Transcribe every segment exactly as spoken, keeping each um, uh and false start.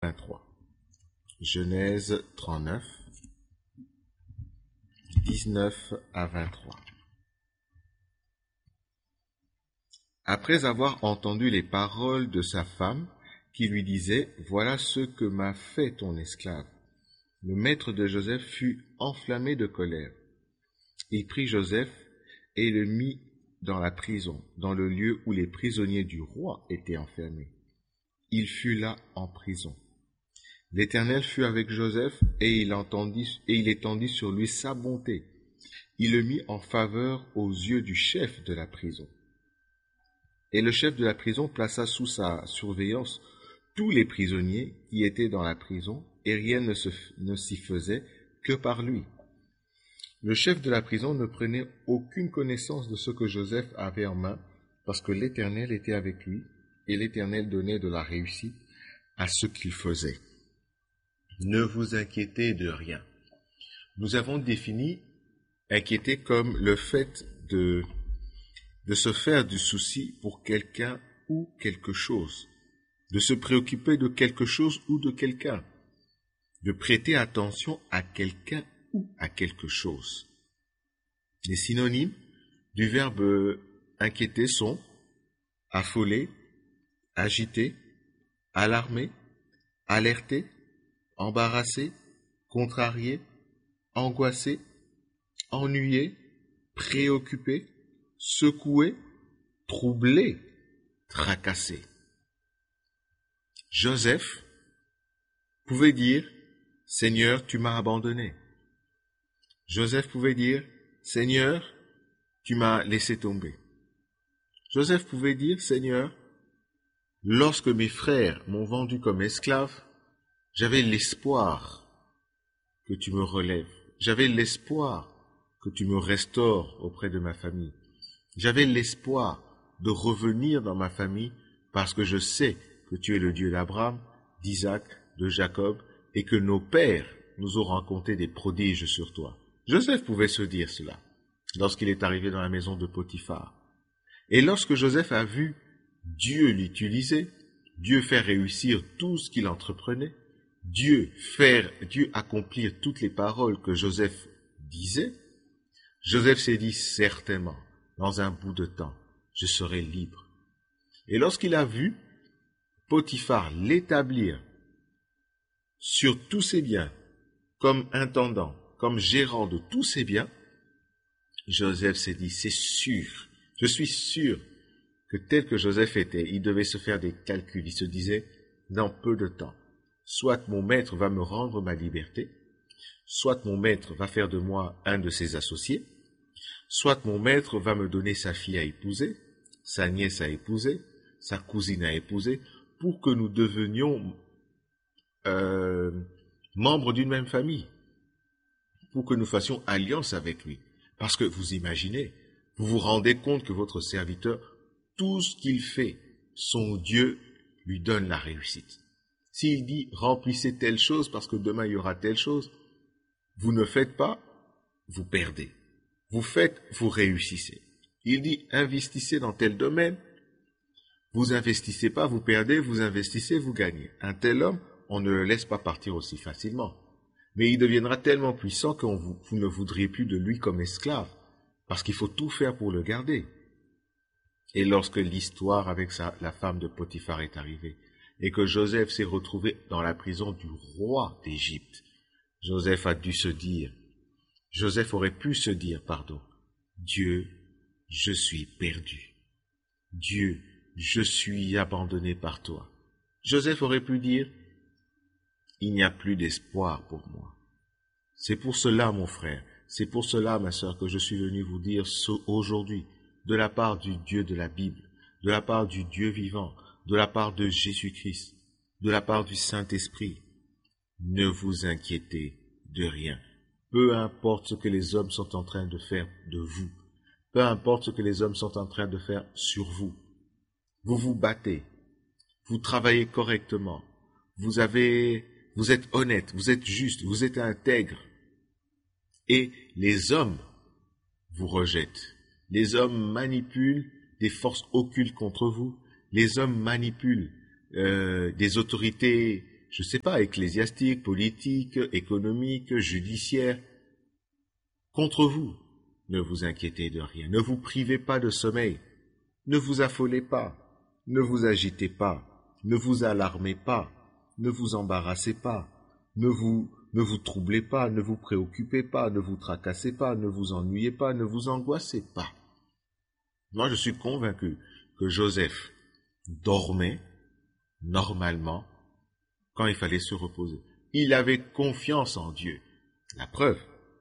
vingt-trois. Genèse trente-neuf, dix-neuf à vingt-trois. Après avoir entendu les paroles de sa femme, qui lui disait « Voilà ce que m'a fait ton esclave », le maître de Joseph fut enflammé de colère. Il prit Joseph et le mit dans la prison, dans le lieu où les prisonniers du roi étaient enfermés. Il fut là en prison. L'Éternel fut avec Joseph, et il entendit, et il étendit sur lui sa bonté. Il le mit en faveur aux yeux du chef de la prison. Et le chef de la prison plaça sous sa surveillance tous les prisonniers qui étaient dans la prison, et rien ne, se, ne s'y faisait que par lui. Le chef de la prison ne prenait aucune connaissance de ce que Joseph avait en main, parce que l'Éternel était avec lui, et l'Éternel donnait de la réussite à ce qu'il faisait. Ne vous inquiétez de rien. Nous avons défini inquiéter comme le fait de, de se faire du souci pour quelqu'un ou quelque chose, de se préoccuper de quelque chose ou de quelqu'un, de prêter attention à quelqu'un ou à quelque chose. Les synonymes du verbe inquiéter sont affoler, agiter, alarmer, alerter, embarrasser, contrarier, angoisser, ennuyer, préoccuper, secouer, troubler, tracasser. Joseph pouvait dire « Seigneur, tu m'as abandonné ». Joseph pouvait dire « Seigneur, tu m'as laissé tomber ». Joseph pouvait dire « Seigneur, lorsque mes frères m'ont vendu comme esclave, j'avais l'espoir que tu me relèves. J'avais l'espoir que tu me restaures auprès de ma famille. J'avais l'espoir de revenir dans ma famille parce que je sais que tu es le Dieu d'Abraham, d'Isaac, de Jacob et que nos pères nous ont raconté des prodiges sur toi. » Joseph pouvait se dire cela lorsqu'il est arrivé dans la maison de Potiphar. Et lorsque Joseph a vu Dieu l'utiliser, Dieu faire réussir tout ce qu'il entreprenait, Dieu faire, Dieu accomplir toutes les paroles que Joseph disait, Joseph s'est dit certainement, dans un bout de temps, je serai libre. Et lorsqu'il a vu Potiphar l'établir sur tous ses biens, comme intendant, comme gérant de tous ses biens, Joseph s'est dit, c'est sûr, je suis sûr que tel que Joseph était, il devait se faire des calculs. Il se disait, dans peu de temps, soit mon maître va me rendre ma liberté, soit mon maître va faire de moi un de ses associés, soit mon maître va me donner sa fille à épouser, sa nièce à épouser, sa cousine à épouser, pour que nous devenions euh, membres d'une même famille, pour que nous fassions alliance avec lui. Parce que vous imaginez, vous vous rendez compte que votre serviteur, tout ce qu'il fait, son Dieu lui donne la réussite. S'il dit « remplissez telle chose parce que demain il y aura telle chose », vous ne faites pas, vous perdez. Vous faites, vous réussissez. Il dit « investissez dans tel domaine », vous investissez pas, vous perdez, vous investissez, vous gagnez. Un tel homme, on ne le laisse pas partir aussi facilement. Mais il deviendra tellement puissant que vous, vous ne voudriez plus de lui comme esclave, parce qu'il faut tout faire pour le garder. Et lorsque l'histoire avec sa, la femme de Potiphar est arrivée, et que Joseph s'est retrouvé dans la prison du roi d'Égypte, Joseph a dû se dire, Joseph aurait pu se dire, pardon, Dieu, je suis perdu. Dieu, je suis abandonné par toi. Joseph aurait pu dire, il n'y a plus d'espoir pour moi. C'est pour cela, mon frère, c'est pour cela, ma sœur, que je suis venu vous dire aujourd'hui, de la part du Dieu de la Bible, de la part du Dieu vivant, de la part de Jésus-Christ, de la part du Saint-Esprit, ne vous inquiétez de rien. Peu importe ce que les hommes sont en train de faire de vous, peu importe ce que les hommes sont en train de faire sur vous, vous vous battez, vous travaillez correctement, vous avez, vous êtes honnête, vous êtes juste, vous êtes intègre, et les hommes vous rejettent. Les hommes manipulent des forces occultes contre vous. Les hommes manipulent euh, des autorités je ne sais pas, ecclésiastiques, politiques, économiques, judiciaires, contre vous. Ne vous inquiétez de rien, ne vous privez pas de sommeil, ne vous affolez pas, ne vous agitez pas, ne vous alarmez pas, ne vous embarrassez pas, ne vous, ne vous troublez pas, ne vous préoccupez pas, ne vous tracassez pas, ne vous ennuyez pas, ne vous angoissez pas. Moi, je suis convaincu que Joseph dormait normalement quand il fallait se reposer. Il avait confiance en Dieu. La preuve,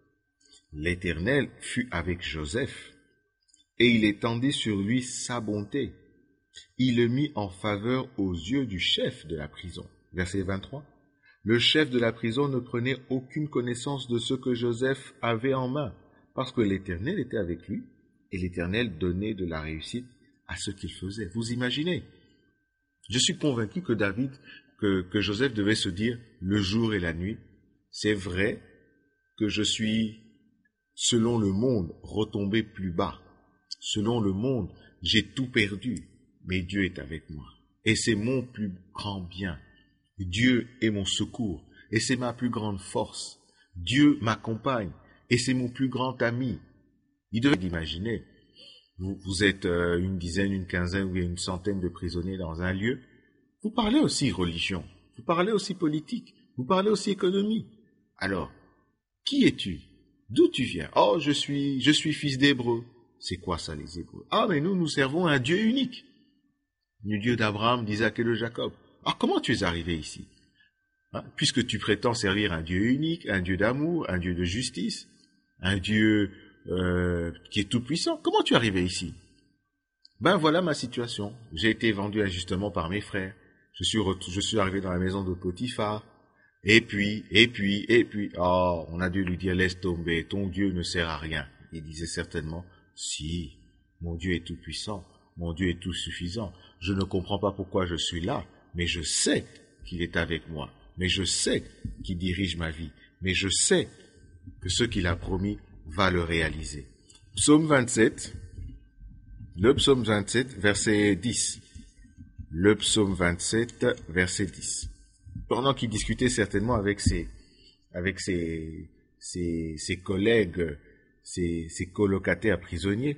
l'Éternel fut avec Joseph et il étendit sur lui sa bonté. Il le mit en faveur aux yeux du chef de la prison. Verset vingt-trois. Le chef de la prison ne prenait aucune connaissance de ce que Joseph avait en main, parce que l'Éternel était avec lui, et l'Éternel donnait de la réussite à ce qu'il faisait. Vous imaginez? Je suis convaincu que David, que, que Joseph devait se dire, le jour et la nuit, c'est vrai que je suis, selon le monde, retombé plus bas. Selon le monde, j'ai tout perdu, mais Dieu est avec moi. Et c'est mon plus grand bien. Dieu est mon secours, et c'est ma plus grande force. Dieu m'accompagne, et c'est mon plus grand ami. Il devait imaginer, vous, vous êtes euh, une dizaine, une quinzaine ou une centaine de prisonniers dans un lieu, vous parlez aussi religion, vous parlez aussi politique, vous parlez aussi économie. Alors, qui es-tu? D'où tu viens? Oh, je suis, je suis fils d'Hébreu. C'est quoi ça, les Hébreux? Ah, mais nous, nous servons un Dieu unique. Le Dieu d'Abraham, d'Isaac et de Jacob. Alors, comment tu es arrivé ici? Hein? Puisque tu prétends servir un Dieu unique, un Dieu d'amour, un Dieu de justice, un Dieu euh, qui est tout-puissant, comment tu es arrivé ici? Ben voilà ma situation. J'ai été vendu injustement par mes frères. Je suis, je suis arrivé dans la maison de Potiphar. Et puis, et puis, et puis, oh, on a dû lui dire, laisse tomber, ton Dieu ne sert à rien. Il disait certainement, si, mon Dieu est tout-puissant, mon Dieu est tout-suffisant. Je ne comprends pas pourquoi je suis là, mais je sais qu'il est avec moi. Mais je sais qu'il dirige ma vie. Mais je sais que ce qu'il a promis va le réaliser. Psaume vingt-sept, le psaume vingt-sept, verset dix. Le psaume vingt-sept, verset dix. Pendant qu'il discutait certainement avec ses, avec ses, ses, ses collègues, ses, ses colocataires prisonniers,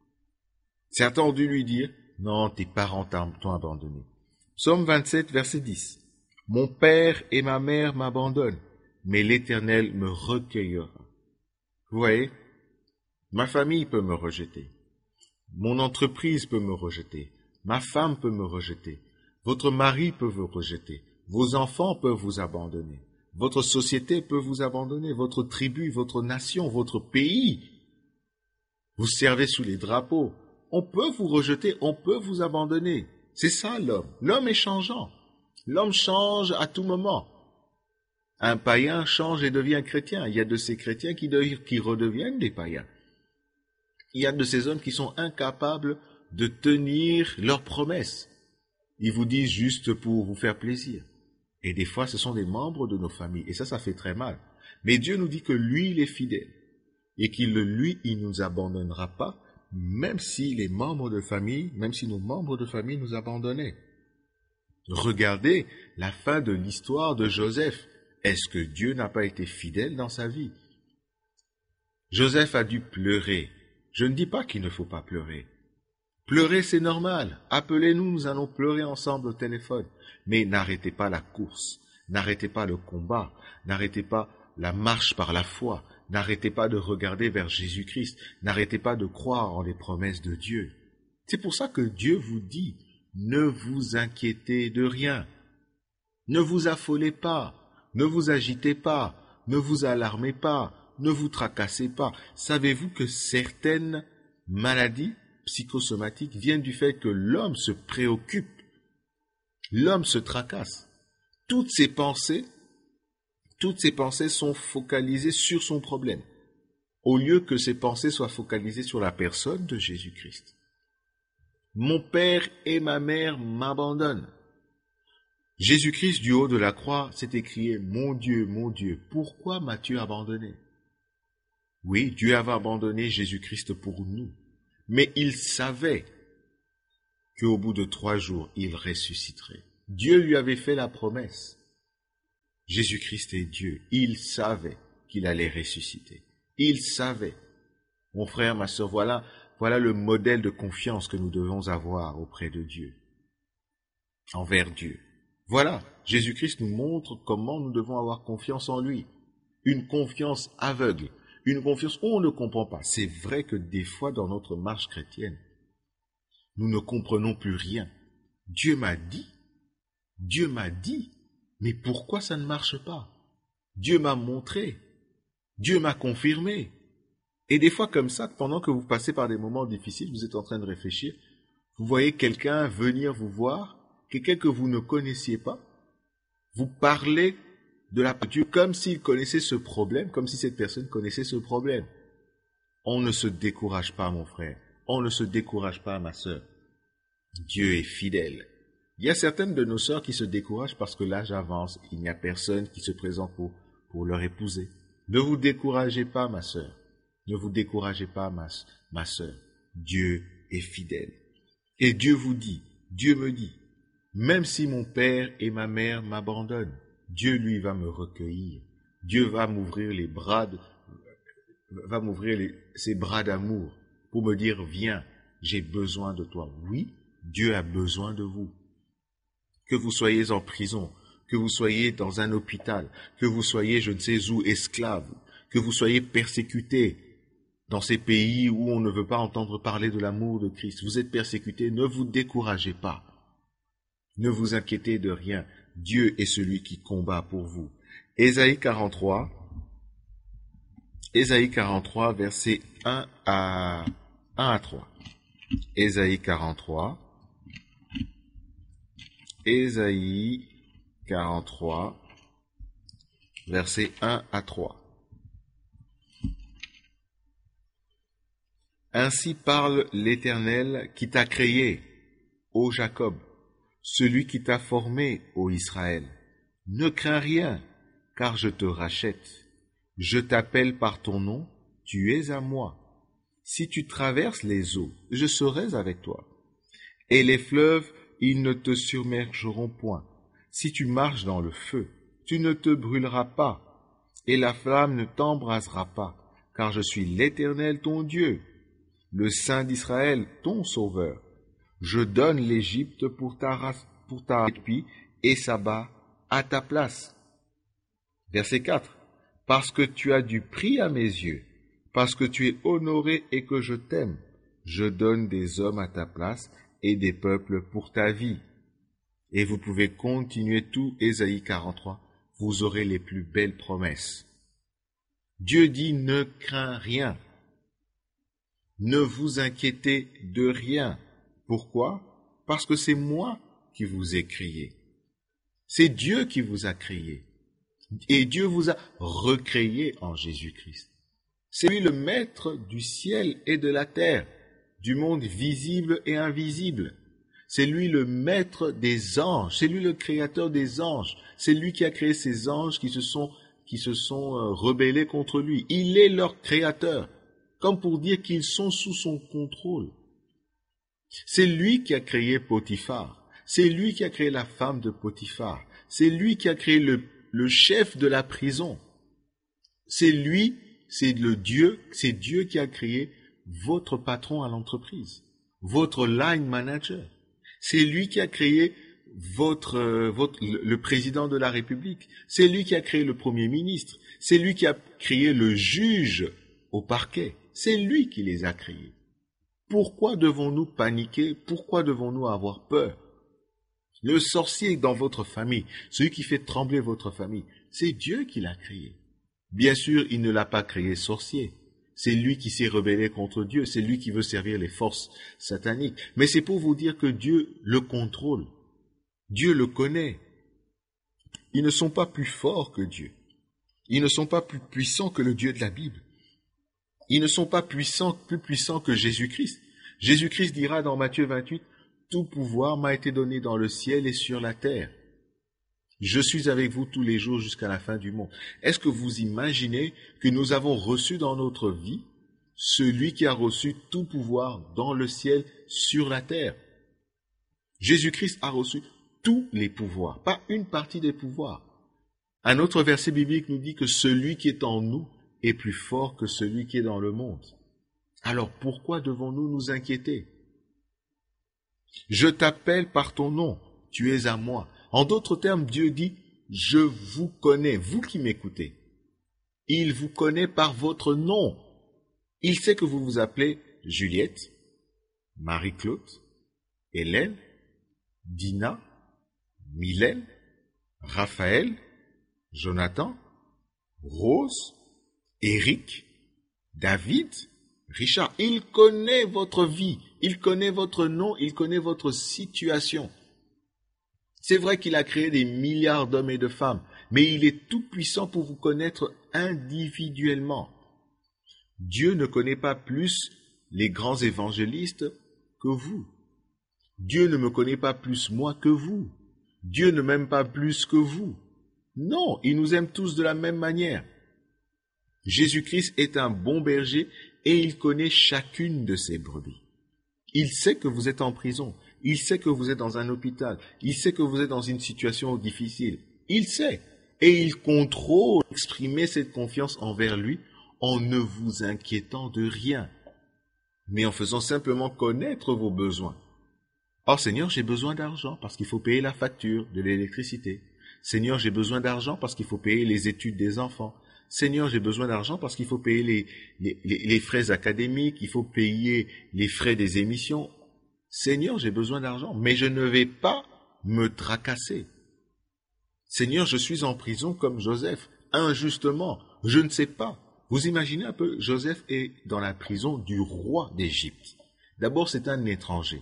certains ont dû lui dire, non, tes parents t'ont abandonné. Psaume vingt-sept, verset dix. Mon père et ma mère m'abandonnent, mais l'Éternel me recueillera. Vous voyez, ma famille peut me rejeter, mon entreprise peut me rejeter, ma femme peut me rejeter, votre mari peut vous rejeter, vos enfants peuvent vous abandonner, votre société peut vous abandonner, votre tribu, votre nation, votre pays. Vous servez sous les drapeaux. On peut vous rejeter, on peut vous abandonner. C'est ça l'homme. L'homme est changeant. L'homme change à tout moment. Un païen change et devient chrétien. Il y a de ces chrétiens qui, de, qui redeviennent des païens. Il y a de ces hommes qui sont incapables de tenir leurs promesses. Ils vous disent juste pour vous faire plaisir. Et des fois, ce sont des membres de nos familles. Et ça, ça fait très mal. Mais Dieu nous dit que lui, il est fidèle. Et qu'il, lui, il ne nous abandonnera pas, même si les membres de famille, même si nos membres de famille nous abandonnaient. Regardez la fin de l'histoire de Joseph. Est-ce que Dieu n'a pas été fidèle dans sa vie? Joseph a dû pleurer. Je ne dis pas qu'il ne faut pas pleurer. Pleurer, c'est normal. Appelez-nous, nous allons pleurer ensemble au téléphone. Mais n'arrêtez pas la course, n'arrêtez pas le combat, n'arrêtez pas la marche par la foi, n'arrêtez pas de regarder vers Jésus-Christ, n'arrêtez pas de croire en les promesses de Dieu. C'est pour ça que Dieu vous dit, ne vous inquiétez de rien, ne vous affolez pas, ne vous agitez pas, ne vous alarmez pas, ne vous tracassez pas. Savez-vous que certaines maladies psychosomatiques viennent du fait que l'homme se préoccupe, l'homme se tracasse. Toutes ses pensées, toutes ses pensées sont focalisées sur son problème, au lieu que ses pensées soient focalisées sur la personne de Jésus-Christ. Mon père et ma mère m'abandonnent. Jésus-Christ du haut de la croix s'est écrié, mon Dieu, mon Dieu, pourquoi m'as-tu abandonné? Oui, Dieu avait abandonné Jésus-Christ pour nous, mais il savait qu'au bout de trois jours, il ressusciterait. Dieu lui avait fait la promesse. Jésus-Christ est Dieu. Il savait qu'il allait ressusciter. Il savait. Mon frère, ma sœur, voilà, voilà le modèle de confiance que nous devons avoir auprès de Dieu, envers Dieu. Voilà, Jésus-Christ nous montre comment nous devons avoir confiance en lui. Une confiance aveugle, une confiance où on ne comprend pas. C'est vrai que des fois, dans notre marche chrétienne, nous ne comprenons plus rien. Dieu m'a dit, Dieu m'a dit, mais pourquoi ça ne marche pas? Dieu m'a montré, Dieu m'a confirmé. Et des fois comme ça, pendant que vous passez par des moments difficiles, vous êtes en train de réfléchir, vous voyez quelqu'un venir vous voir, quelqu'un que vous ne connaissiez pas, vous parlez de la Dieu comme s'il connaissait ce problème, comme si cette personne connaissait ce problème. On ne se décourage pas, mon frère. On ne se décourage pas, ma sœur. Dieu est fidèle. Il y a certaines de nos sœurs qui se découragent parce que l'âge avance. Il n'y a personne qui se présente pour, pour leur épouser. Ne vous découragez pas, ma sœur. Ne vous découragez pas, ma, ma sœur. Dieu est fidèle. Et Dieu vous dit, Dieu me dit, même si mon père et ma mère m'abandonnent, Dieu, lui, va me recueillir. Dieu va m'ouvrir les bras, de, va m'ouvrir les, ses bras d'amour pour me dire, viens, j'ai besoin de toi. Oui, Dieu a besoin de vous. Que vous soyez en prison, que vous soyez dans un hôpital, que vous soyez, je ne sais où, esclave, que vous soyez persécuté dans ces pays où on ne veut pas entendre parler de l'amour de Christ. Vous êtes persécuté, ne vous découragez pas. Ne vous inquiétez de rien. Dieu est celui qui combat pour vous. Ésaïe quarante-trois, Ésaïe quarante-trois, versets un à trois. Ésaïe quarante-trois, Ésaïe quarante-trois, versets un à trois. Ainsi parle l'Éternel qui t'a créé, ô Jacob, celui qui t'a formé, ô Israël. Ne crains rien, car je te rachète. Je t'appelle par ton nom, tu es à moi. Si tu traverses les eaux, je serai avec toi. Et les fleuves, ils ne te submergeront point. Si tu marches dans le feu, tu ne te brûleras pas, et la flamme ne t'embrasera pas, car je suis l'Éternel ton Dieu, le Saint d'Israël, ton Sauveur. Je donne l'Égypte pour ta race, pour ta puis et Saba à ta place. Verset quatre. Parce que tu as du prix à mes yeux, parce que tu es honoré et que je t'aime, je donne des hommes à ta place et des peuples pour ta vie. Et vous pouvez continuer tout Ésaïe quarante-trois. Vous aurez les plus belles promesses. Dieu dit, ne crains rien. Ne vous inquiétez de rien. Pourquoi? Parce que c'est moi qui vous ai créé. C'est Dieu qui vous a créé. Et Dieu vous a recréé en Jésus-Christ. C'est lui le maître du ciel et de la terre, du monde visible et invisible. C'est lui le maître des anges. C'est lui le créateur des anges. C'est lui qui a créé ces anges qui se sont, qui se sont rebellés contre lui. Il est leur créateur, comme pour dire qu'ils sont sous son contrôle. C'est lui qui a créé Potiphar. C'est lui qui a créé la femme de Potiphar. C'est lui qui a créé le, le chef de la prison. C'est lui, c'est le Dieu, c'est Dieu qui a créé votre patron à l'entreprise, votre line manager. C'est lui qui a créé votre, votre, le président de la République. C'est lui qui a créé le Premier ministre. C'est lui qui a créé le juge au parquet. C'est lui qui les a créés. Pourquoi devons-nous paniquer? Pourquoi devons-nous avoir peur? Le sorcier dans votre famille, celui qui fait trembler votre famille, c'est Dieu qui l'a créé. Bien sûr, il ne l'a pas créé sorcier. C'est lui qui s'est rebellé contre Dieu. C'est lui qui veut servir les forces sataniques. Mais c'est pour vous dire que Dieu le contrôle. Dieu le connaît. Ils ne sont pas plus forts que Dieu. Ils ne sont pas plus puissants que le Dieu de la Bible. Ils ne sont pas puissants, plus puissants que Jésus-Christ. Jésus-Christ dira dans Matthieu vingt-huit, « Tout pouvoir m'a été donné dans le ciel et sur la terre. Je suis avec vous tous les jours jusqu'à la fin du monde. » Est-ce que vous imaginez que nous avons reçu dans notre vie celui qui a reçu tout pouvoir dans le ciel, sur la terre? Jésus-Christ a reçu tous les pouvoirs, pas une partie des pouvoirs. Un autre verset biblique nous dit que celui qui est en nous est plus fort que celui qui est dans le monde. Alors pourquoi devons-nous nous inquiéter? Je t'appelle par ton nom, tu es à moi. En d'autres termes, Dieu dit, je vous connais, vous qui m'écoutez. Il vous connaît par votre nom. Il sait que vous vous appelez Juliette, Marie-Claude, Hélène, Dina, Mylène, Raphaël, Jonathan, Rose, Éric, David, Richard. Il connaît votre vie, il connaît votre nom, il connaît votre situation. C'est vrai qu'il a créé des milliards d'hommes et de femmes, mais il est tout puissant pour vous connaître individuellement. Dieu ne connaît pas plus les grands évangélistes que vous. Dieu ne me connaît pas plus moi que vous. Dieu ne m'aime pas plus que vous. Non, il nous aime tous de la même manière. Jésus-Christ est un bon berger et il connaît chacune de ses brebis. Il sait que vous êtes en prison, il sait que vous êtes dans un hôpital, il sait que vous êtes dans une situation difficile. Il sait et il contrôle, exprimer cette confiance envers lui en ne vous inquiétant de rien, mais en faisant simplement connaître vos besoins. Oh Seigneur, j'ai besoin d'argent parce qu'il faut payer la facture de l'électricité. Seigneur, j'ai besoin d'argent parce qu'il faut payer les études des enfants. Seigneur, j'ai besoin d'argent parce qu'il faut payer les, les, les, les frais académiques, il faut payer les frais des émissions. Seigneur, j'ai besoin d'argent, mais je ne vais pas me tracasser. Seigneur, je suis en prison comme Joseph, injustement, je ne sais pas. Vous imaginez un peu, Joseph est dans la prison du roi d'Égypte. D'abord, c'est un étranger.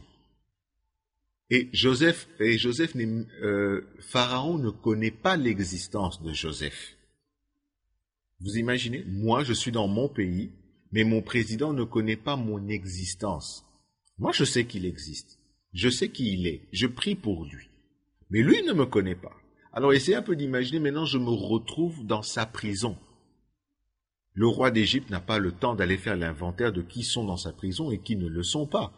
Et Joseph, et Joseph euh, Pharaon ne connaît pas l'existence de Joseph. Vous imaginez, moi je suis dans mon pays, mais mon président ne connaît pas mon existence. Moi je sais qu'il existe, je sais qui il est, je prie pour lui. Mais lui ne me connaît pas. Alors essayez un peu d'imaginer, maintenant je me retrouve dans sa prison. Le roi d'Égypte n'a pas le temps d'aller faire l'inventaire de qui sont dans sa prison et qui ne le sont pas.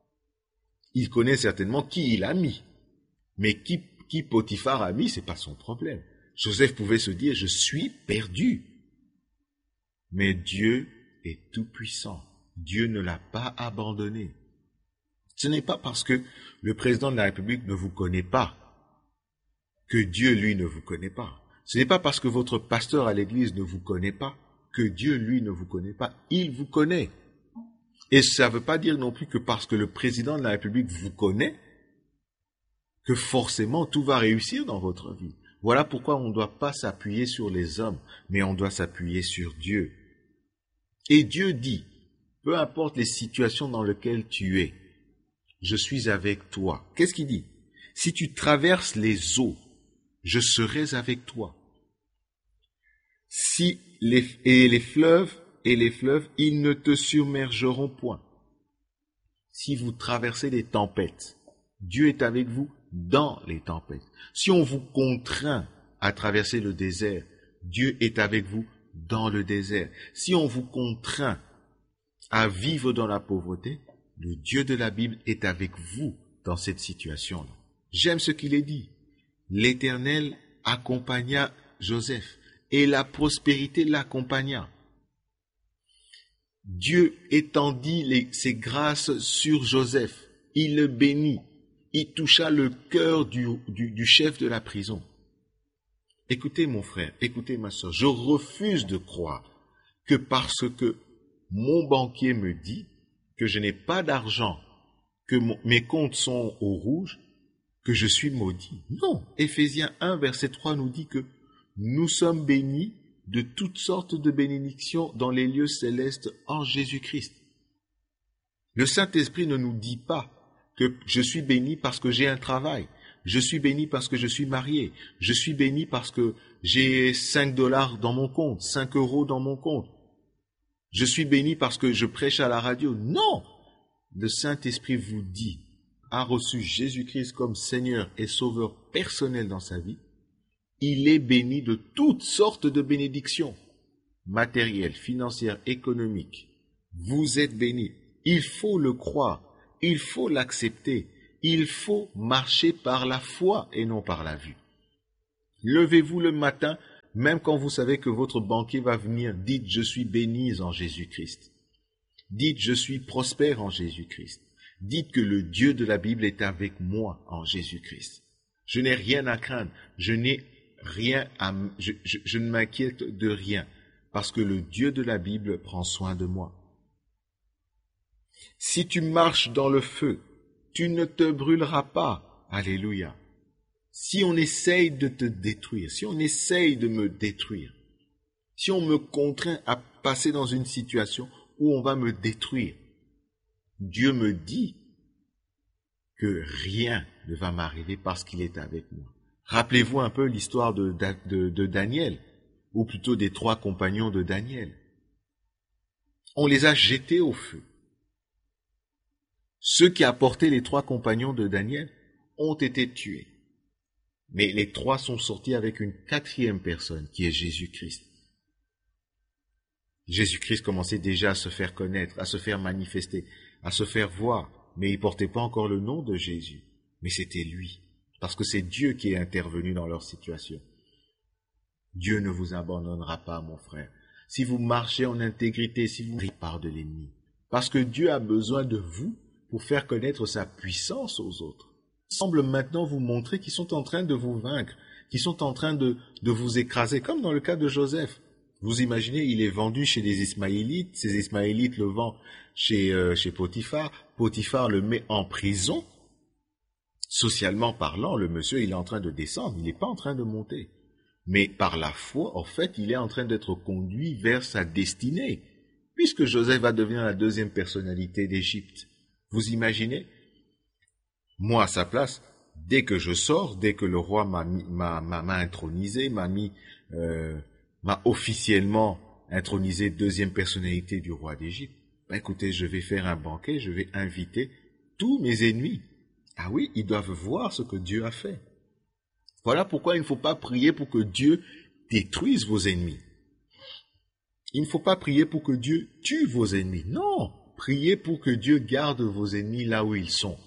Il connaît certainement qui il a mis. Mais qui, qui Potiphar a mis, c'est pas son problème. Joseph pouvait se dire, je suis perdu. Mais Dieu est tout puissant. Dieu ne l'a pas abandonné. Ce n'est pas parce que le président de la République ne vous connaît pas que Dieu, lui, ne vous connaît pas. Ce n'est pas parce que votre pasteur à l'église ne vous connaît pas que Dieu, lui, ne vous connaît pas. Il vous connaît. Et ça ne veut pas dire non plus que parce que le président de la République vous connaît, que forcément tout va réussir dans votre vie. Voilà pourquoi on ne doit pas s'appuyer sur les hommes, mais on doit s'appuyer sur Dieu. Et Dieu dit, peu importe les situations dans lesquelles tu es, je suis avec toi. Qu'est-ce qu'il dit? Si tu traverses les eaux, je serai avec toi. Si les, et les fleuves, et les fleuves, ils ne te submergeront point. Si vous traversez les tempêtes, Dieu est avec vous dans les tempêtes. Si on vous contraint à traverser le désert, Dieu est avec vous dans le désert. Si on vous contraint à vivre dans la pauvreté, le Dieu de la Bible est avec vous dans cette situation-là. J'aime ce qu'il est dit. L'Éternel accompagna Joseph et la prospérité l'accompagna. Dieu étendit les, ses grâces sur Joseph. Il le bénit. Il toucha le cœur du, du, du chef de la prison. Écoutez mon frère, écoutez ma soeur, je refuse de croire que parce que mon banquier me dit que je n'ai pas d'argent, que mon, mes comptes sont au rouge, que je suis maudit. Non, Éphésiens un, verset trois nous dit que nous sommes bénis de toutes sortes de bénédictions dans les lieux célestes en Jésus-Christ. Le Saint-Esprit ne nous dit pas que je suis béni parce que j'ai un travail, je suis béni parce que je suis marié, je suis béni parce que j'ai cinq dollars dans mon compte, cinq euros dans mon compte, je suis béni parce que je prêche à la radio. Non! Le Saint-Esprit vous dit, a reçu Jésus-Christ comme Seigneur et Sauveur personnel dans sa vie, il est béni de toutes sortes de bénédictions, matérielles, financières, économiques. Vous êtes béni. Il faut le croire, il faut l'accepter, il faut marcher par la foi et non par la vue. Levez-vous le matin Même quand vous savez que votre banquier va venir, dites « Je suis bénie en Jésus-Christ ». Dites « Je suis prospère en Jésus-Christ ». Dites que le Dieu de la Bible est avec moi en Jésus-Christ. Je n'ai rien à craindre, je n'ai rien à, je, je, je ne m'inquiète de rien, parce que le Dieu de la Bible prend soin de moi. Si tu marches dans le feu, tu ne te brûleras pas. Alléluia. Si on essaye de te détruire, si on essaye de me détruire, si on me contraint à passer dans une situation où on va me détruire, Dieu me dit que rien ne va m'arriver parce qu'il est avec moi. Rappelez-vous un peu l'histoire de, de, de Daniel, ou plutôt des trois compagnons de Daniel. On les a jetés au feu. Ceux qui apportaient les trois compagnons de Daniel ont été tués. Mais les trois sont sortis avec une quatrième personne, qui est Jésus-Christ. Jésus-Christ commençait déjà à se faire connaître, à se faire manifester, à se faire voir, mais il portait pas encore le nom de Jésus. Mais c'était lui, parce que c'est Dieu qui est intervenu dans leur situation. Dieu ne vous abandonnera pas, mon frère. Si vous marchez en intégrité, si vous par de l'ennemi, parce que Dieu a besoin de vous pour faire connaître sa puissance aux autres. Il semble maintenant vous montrer qu'ils sont en train de vous vaincre, qu'ils sont en train de, de vous écraser, comme dans le cas de Joseph. Vous imaginez, il est vendu chez les Ismaélites, ces Ismaélites le vendent chez, euh, chez Potiphar, Potiphar le met en prison. Socialement parlant, le monsieur, il est en train de descendre, il n'est pas en train de monter. Mais par la foi, en fait, il est en train d'être conduit vers sa destinée, puisque Joseph va devenir la deuxième personnalité d'Égypte. Vous imaginez? Moi, à sa place, dès que je sors, dès que le roi m'a, m'a, m'a, m'a intronisé, m'a mis, euh, m'a officiellement intronisé deuxième personnalité du roi d'Égypte, ben écoutez, je vais faire un banquet, je vais inviter tous mes ennemis. Ah oui, ils doivent voir ce que Dieu a fait. Voilà pourquoi il ne faut pas prier pour que Dieu détruise vos ennemis. Il ne faut pas prier pour que Dieu tue vos ennemis. Non, priez pour que Dieu garde vos ennemis là où ils sont.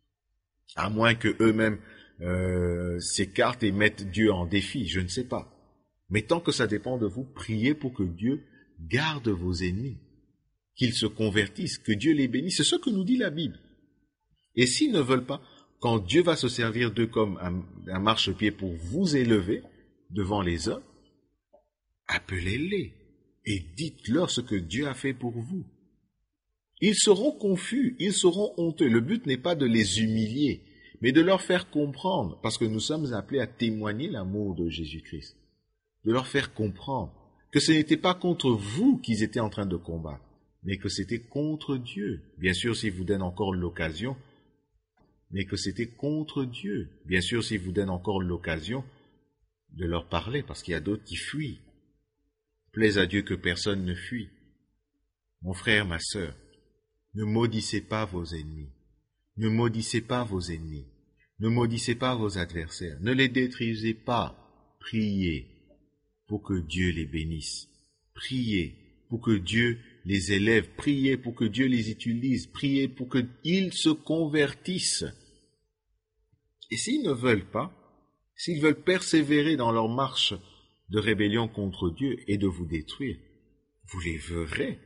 À moins que eux-mêmes euh, s'écartent et mettent Dieu en défi, je ne sais pas. Mais tant que ça dépend de vous, priez pour que Dieu garde vos ennemis, qu'ils se convertissent, que Dieu les bénisse. C'est ce que nous dit la Bible. Et s'ils ne veulent pas, quand Dieu va se servir d'eux comme un, un marchepied pour vous élever devant les hommes, appelez-les et dites-leur ce que Dieu a fait pour vous. Ils seront confus, ils seront honteux. Le but n'est pas de les humilier, mais de leur faire comprendre, parce que nous sommes appelés à témoigner l'amour de Jésus-Christ, de leur faire comprendre que ce n'était pas contre vous qu'ils étaient en train de combattre, mais que c'était contre Dieu. Bien sûr, s'ils vous donnent encore l'occasion, mais que c'était contre Dieu. Bien sûr, s'ils vous donnent encore l'occasion de leur parler, parce qu'il y a d'autres qui fuient. Plaise à Dieu que personne ne fuit. Mon frère, ma sœur, ne maudissez pas vos ennemis. Ne maudissez pas vos ennemis. Ne maudissez pas vos adversaires. Ne les détruisez pas. Priez pour que Dieu les bénisse. Priez pour que Dieu les élève. Priez pour que Dieu les utilise. Priez pour qu'ils se convertissent. Et s'ils ne veulent pas, s'ils veulent persévérer dans leur marche de rébellion contre Dieu et de vous détruire, vous les verrez.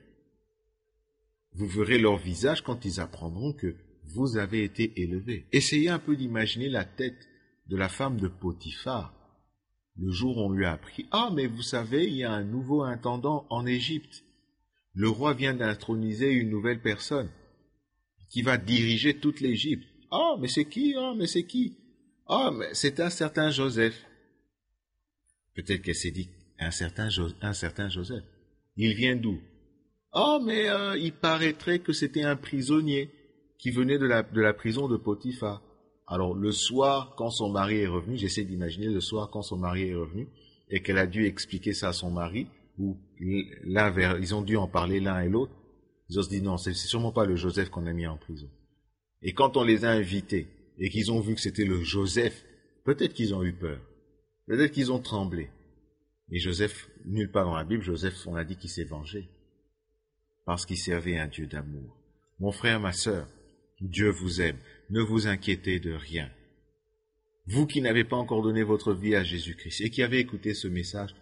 Vous verrez leur visage quand ils apprendront que vous avez été élevés. Essayez un peu d'imaginer la tête de la femme de Potiphar. Le jour où on lui a appris, « Ah, mais vous savez, il y a un nouveau intendant en Égypte. Le roi vient d'introniser une nouvelle personne qui va diriger toute l'Égypte. Ah, mais c'est qui? Ah, mais c'est qui? Ah, mais c'est un certain Joseph. » Peut-être qu'elle s'est dit, un certain, jo- un certain Joseph. Il vient d'où? Ah, mais euh, il paraîtrait que c'était un prisonnier qui venait de la, de la prison de Potiphar. Alors, le soir, quand son mari est revenu, j'essaie d'imaginer le soir quand son mari est revenu, et qu'elle a dû expliquer ça à son mari, ou l'un vers, ils ont dû en parler l'un et l'autre, ils ont se dit non, c'est sûrement pas le Joseph qu'on a mis en prison. Et quand on les a invités, et qu'ils ont vu que c'était le Joseph, peut-être qu'ils ont eu peur, peut-être qu'ils ont tremblé. Et Joseph, nulle part dans la Bible, Joseph, on a dit qu'il s'est vengé, parce qu'il servait un Dieu d'amour. Mon frère, ma sœur, Dieu vous aime. Ne vous inquiétez de rien. Vous qui n'avez pas encore donné votre vie à Jésus-Christ et qui avez écouté ce message,